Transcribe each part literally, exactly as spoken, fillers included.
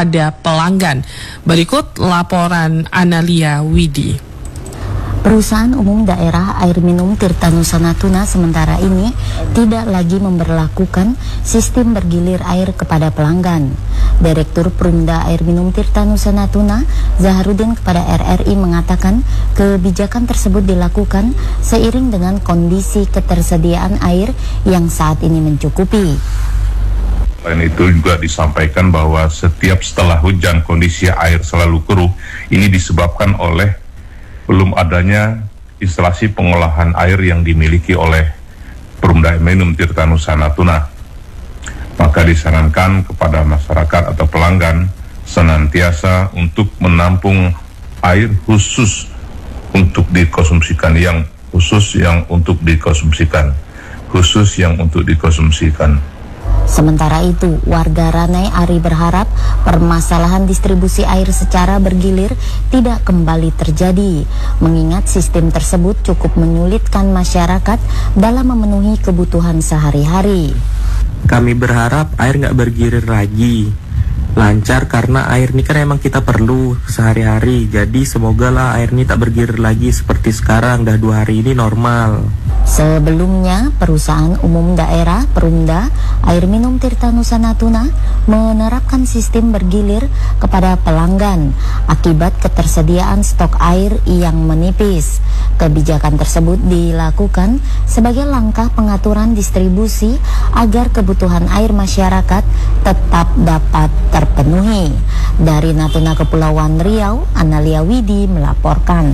kepada pelanggan. Berikut laporan Analia Widi. Perusahaan Umum Daerah Air Minum Tirta Nusa Natuna sementara ini tidak lagi memberlakukan sistem bergilir air kepada pelanggan. Direktur Perumda Air Minum Tirta Nusa Natuna, Zaharudin kepada R R I mengatakan kebijakan tersebut dilakukan seiring dengan kondisi ketersediaan air yang saat ini mencukupi. Selain itu juga disampaikan bahwa setiap setelah hujan kondisi air selalu keruh. Ini disebabkan oleh belum adanya instalasi pengolahan air yang dimiliki oleh Perumda Air Minum Tirta Nusa Natuna. Maka disarankan kepada masyarakat atau pelanggan senantiasa untuk menampung air khusus untuk dikonsumsikan, yang khusus yang untuk dikonsumsikan, khusus yang untuk dikonsumsikan. Sementara itu, warga Ranai Ari berharap permasalahan distribusi air secara bergilir tidak kembali terjadi, mengingat sistem tersebut cukup menyulitkan masyarakat dalam memenuhi kebutuhan sehari-hari. Kami berharap air nggak bergilir lagi, lancar, karena air ini kan emang kita perlu sehari-hari. Jadi semoga lah air ini tak bergilir lagi seperti sekarang, dah dua hari ini normal. Sebelumnya, Perusahaan Umum Daerah Perumda Air Minum Tirta Nusa Natuna menerapkan sistem bergilir kepada pelanggan akibat ketersediaan stok air yang menipis. Kebijakan tersebut dilakukan sebagai langkah pengaturan distribusi agar kebutuhan air masyarakat tetap dapat terpenuhi. Dari Natuna Kepulauan Riau, Analia Widi melaporkan.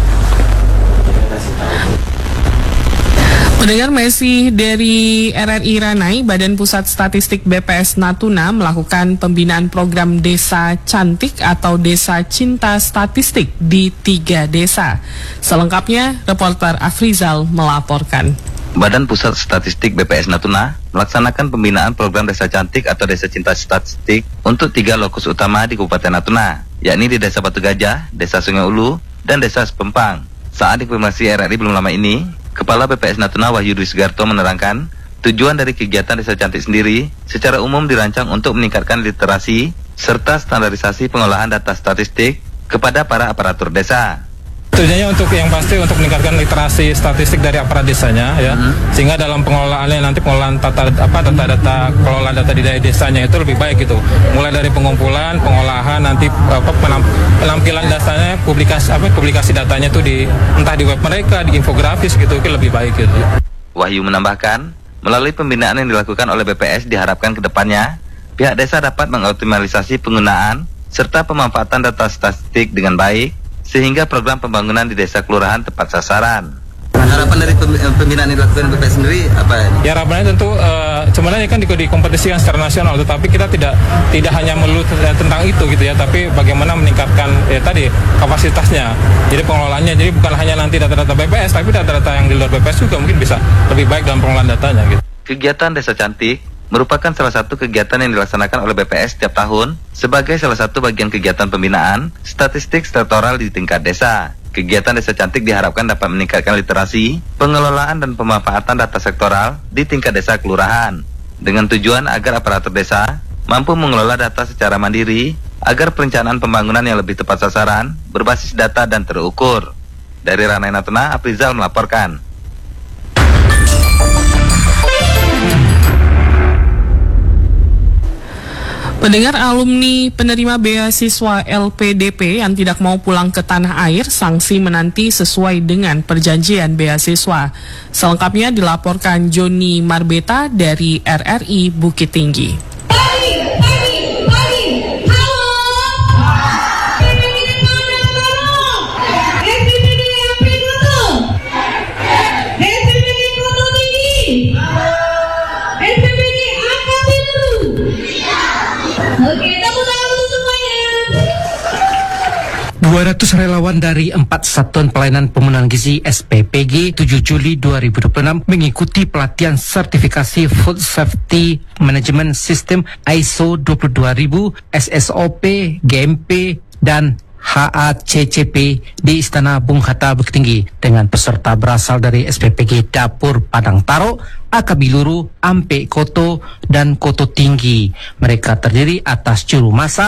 Pendengar, masih dari R R I Ranai, Badan Pusat Statistik B P S Natuna melakukan pembinaan program Desa Cantik atau Desa Cinta Statistik di tiga desa. Selengkapnya, reporter Afrizal melaporkan. Badan Pusat Statistik B P S Natuna melaksanakan pembinaan program Desa Cantik atau Desa Cinta Statistik untuk tiga lokus utama di Kabupaten Natuna, yakni di Desa Batu Gajah, Desa Sungai Ulu, dan Desa Sepempang. Saat dikonfirmasi R R I belum lama ini, Kepala B P S Natuna Wahyu Dwi Sugarto menerangkan, tujuan dari kegiatan Desa Cantik sendiri secara umum dirancang untuk meningkatkan literasi serta standarisasi pengolahan data statistik kepada para aparatur desa. Tujuannya untuk yang pasti untuk meningkatkan literasi statistik dari aparat desanya, ya, hmm. sehingga dalam pengelolaannya nanti pengelolaan tata apa data-data pengelolaan data di desanya itu lebih baik gitu. Mulai dari pengumpulan, pengolahan, nanti apa penampilan dasarnya, publikasi apa publikasi datanya itu di entah di web mereka, di infografis gitu, itu lebih baik gitu. Wahyu menambahkan, melalui pembinaan yang dilakukan oleh B P S diharapkan ke depannya pihak desa dapat mengoptimalisasi penggunaan serta pemanfaatan data statistik dengan baik, sehingga program pembangunan di desa kelurahan tepat sasaran. Harapan dari pembinaan yang dilakukan B P S sendiri apa? Ya, harapannya tentu uh, sebenarnya kan dikompetisikan secara nasional, tetapi kita tidak tidak hanya melulu tentang itu gitu ya, tapi bagaimana meningkatkan ya tadi kapasitasnya. Jadi pengelolaannya, jadi bukan hanya nanti data-data B P S, tapi data-data yang di luar B P S juga mungkin bisa lebih baik dalam pengelolaan datanya gitu. Kegiatan Desa Cantik merupakan salah satu kegiatan yang dilaksanakan oleh B P S setiap tahun sebagai salah satu bagian kegiatan pembinaan statistik sektoral di tingkat desa. Kegiatan Desa Cantik diharapkan dapat meningkatkan literasi, pengelolaan dan pemanfaatan data sektoral di tingkat desa kelurahan, dengan tujuan agar aparatur desa mampu mengelola data secara mandiri agar perencanaan pembangunan yang lebih tepat sasaran, berbasis data dan terukur. Dari Ranai Natuna, Afrizal melaporkan. Pendengar, alumni penerima beasiswa L P D P yang tidak mau pulang ke tanah air, sanksi menanti sesuai dengan perjanjian beasiswa. Selengkapnya dilaporkan Joni Marbeta dari R R I Bukit Tinggi. dua ratus relawan dari empat Satuan Pelayanan Pemenuhan Gizi S P P G tujuh Juli dua ribu dua puluh enam mengikuti pelatihan sertifikasi Food Safety Management System I S O dua puluh dua ribu, S S O P, G M P, dan H A C C P di Istana Bung Hatta Bukit Tinggi dengan peserta berasal dari S P P G Dapur Padang Taro, Akabiluru, Ampe Koto, dan Koto Tinggi. Mereka terdiri atas juru masak,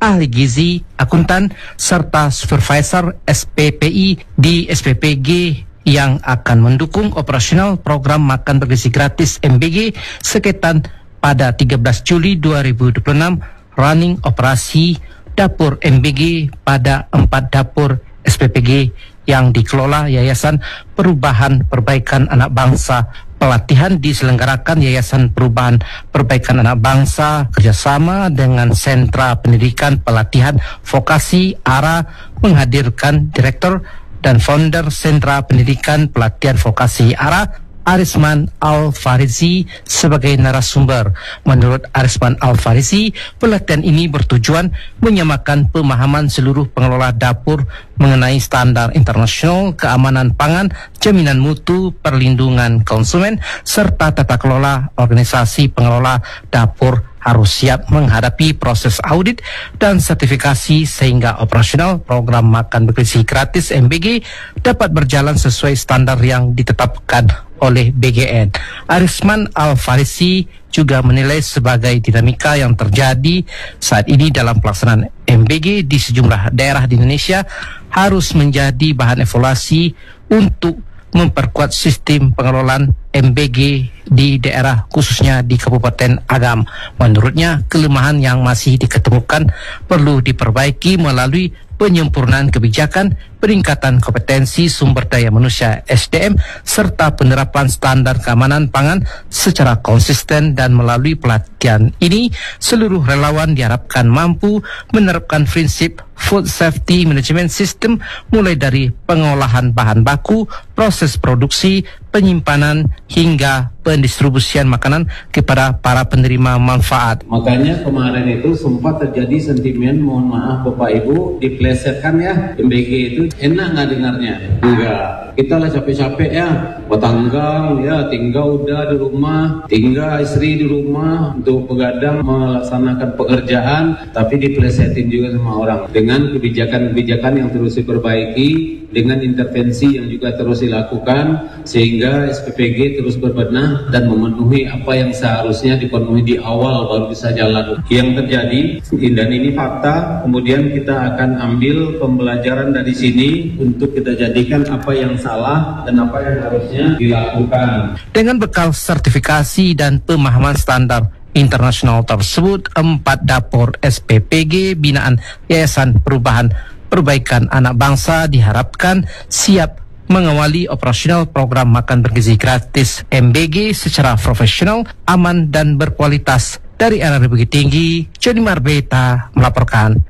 ahli gizi, akuntan, serta supervisor S P P I di S P P G yang akan mendukung operasional program makan bergizi gratis M B G sekitar pada tiga belas Juli dua ribu dua puluh enam, running operasi dapur M B G pada empat dapur S P P G yang dikelola Yayasan Perubahan Perbaikan Anak Bangsa. Pelatihan diselenggarakan Yayasan Perubahan Perbaikan Anak Bangsa kerjasama dengan Sentra Pendidikan Pelatihan Vokasi A R A, menghadirkan Direktur dan Founder Sentra Pendidikan Pelatihan Vokasi A R A, Arisman Al-Farizi, sebagai narasumber. Menurut Arisman Al-Farizi, pelatihan ini bertujuan menyamakan pemahaman seluruh pengelola dapur mengenai standar internasional keamanan pangan, jaminan mutu, perlindungan konsumen, serta tata kelola organisasi pengelola dapur harus siap menghadapi proses audit dan sertifikasi sehingga operasional program makan bergizi gratis M B G dapat berjalan sesuai standar yang ditetapkan oleh B G N. Arisman Al-Farisi juga menilai sebagai dinamika yang terjadi saat ini dalam pelaksanaan M B G di sejumlah daerah di Indonesia harus menjadi bahan evaluasi untuk memperkuat sistem pengelolaan M B G di daerah khususnya di Kabupaten Agam. Menurutnya, kelemahan yang masih diketemukan perlu diperbaiki melalui penyempurnaan kebijakan, peningkatan kompetensi sumber daya manusia S D M, serta penerapan standar keamanan pangan secara konsisten. Dan melalui pelatihan ini, seluruh relawan diharapkan mampu menerapkan prinsip Food Safety Management System mulai dari pengolahan bahan baku, proses produksi, penyimpanan, hingga pendistribusian makanan kepada para penerima manfaat. Makanya kemarin itu sempat terjadi sentimen, mohon maaf Bapak Ibu, diplesetkan ya, M B G itu enak nggak dengarnya? Enggak. Kita lah capek-capek ya, bertanggal ya, tinggal udah di rumah, tinggal istri di rumah untuk begadang melaksanakan pekerjaan, tapi diplesetin juga sama orang. Dengan kebijakan-kebijakan yang terus diperbaiki, dengan intervensi yang juga terus dilakukan, sehingga S P P G terus berbenah dan memenuhi apa yang seharusnya dipenuhi di awal baru bisa jalan. Yang terjadi, dan ini fakta, kemudian kita akan ambil pembelajaran dari sini untuk kita jadikan apa yang salah dan apa yang harusnya dilakukan. Dengan bekal sertifikasi dan pemahaman standar internasional tersebut, empat dapur S P P G binaan Yayasan Perubahan Perbaikan Anak Bangsa diharapkan siap mengawali operasional program makan bergizi gratis M B G secara profesional, aman, dan berkualitas. Dari R R I Bukit Tinggi, Joni Marbeta melaporkan.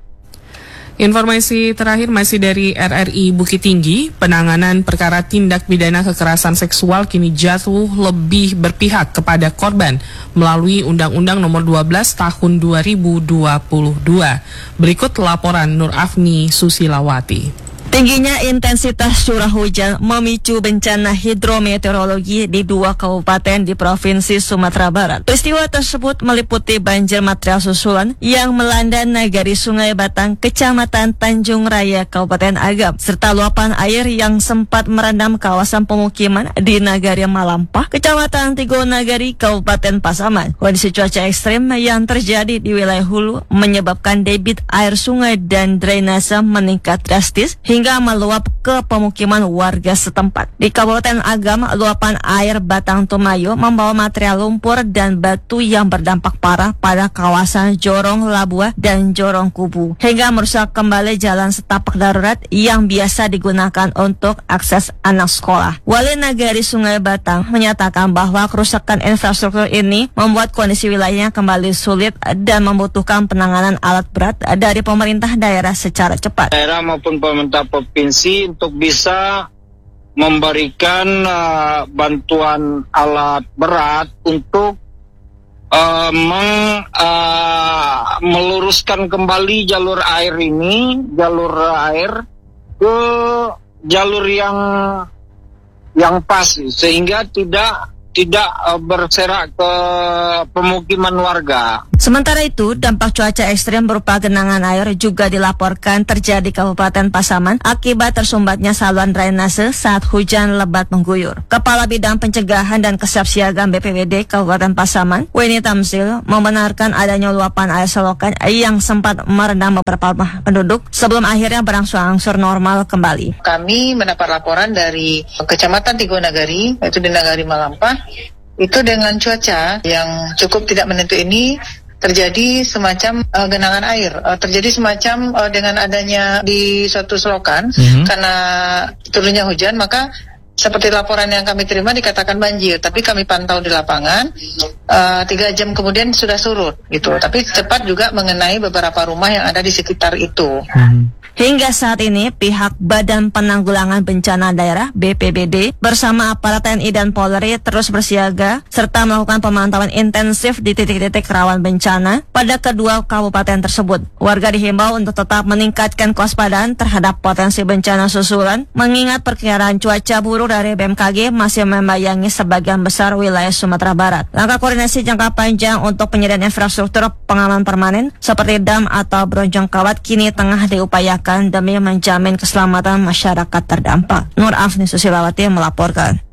Informasi terakhir masih dari R R I Bukit Tinggi, penanganan perkara tindak pidana kekerasan seksual kini jatuh lebih berpihak kepada korban melalui Undang-Undang Nomor dua belas Tahun dua ribu dua puluh dua. Berikut laporan Nur Afni Susilawati. Tingginya intensitas curah hujan memicu bencana hidrometeorologi di dua kabupaten di Provinsi Sumatera Barat. Peristiwa tersebut meliputi banjir material susulan yang melanda Nagari Sungai Batang, Kecamatan Tanjung Raya, Kabupaten Agam, serta luapan air yang sempat merendam kawasan pemukiman di Nagari Malampah, Kecamatan Tigo Nagari, Kabupaten Pasaman. Kondisi cuaca ekstrim yang terjadi di wilayah hulu menyebabkan debit air sungai dan drainase meningkat drastis hingga hingga meluap ke pemukiman warga setempat. Di Kabupaten Agam, luapan air Batang Tumayo membawa material lumpur dan batu yang berdampak parah pada kawasan Jorong Labua dan Jorong Kubu, hingga merusak kembali jalan setapak darurat yang biasa digunakan untuk akses anak sekolah. Wali Nagari Sungai Batang menyatakan bahwa kerusakan infrastruktur ini membuat kondisi wilayahnya kembali sulit dan membutuhkan penanganan alat berat dari pemerintah daerah secara cepat. Daerah maupun pemerintah provinsi untuk bisa memberikan uh, bantuan alat berat untuk uh, meng, uh, meluruskan kembali jalur air ini, jalur air ke jalur yang yang pas, sehingga tidak tidak uh, berserak ke pemukiman warga. Sementara itu, dampak cuaca ekstrim berupa genangan air juga dilaporkan terjadi di Kabupaten Pasaman akibat tersumbatnya saluran drainase saat hujan lebat mengguyur. Kepala Bidang Pencegahan dan Kesiapsiagaan B P B D Kabupaten Pasaman, Weni Tamsil, membenarkan adanya luapan air selokan yang sempat merendam beberapa rumah penduduk sebelum akhirnya berangsur-angsur normal kembali. Kami mendapat laporan dari Kecamatan Tigonagari, yaitu di Nagari Malampah, itu dengan cuaca yang cukup tidak menentu ini terjadi semacam uh, genangan air, uh, terjadi semacam uh, dengan adanya di suatu selokan mm-hmm. karena turunnya hujan, maka seperti laporan yang kami terima dikatakan banjir, tapi kami pantau di lapangan uh, tiga jam kemudian sudah surut gitu, tapi cepat juga mengenai beberapa rumah yang ada di sekitar itu. Mm-hmm. Hingga saat ini, pihak Badan Penanggulangan Bencana Daerah B P B D bersama aparat T N I dan Polri terus bersiaga serta melakukan pemantauan intensif di titik-titik rawan bencana pada kedua kabupaten tersebut. Warga dihimbau untuk tetap meningkatkan kewaspadaan terhadap potensi bencana susulan, mengingat perkiraan cuaca buruk dari B M K G masih membayangi sebagian besar wilayah Sumatera Barat. Langkah koordinasi jangka panjang untuk penyediaan infrastruktur pengaman permanen seperti dam atau bronjong kawat kini tengah diupayakan demi menjamin keselamatan masyarakat terdampak. Nur Afni Susilawati melaporkan.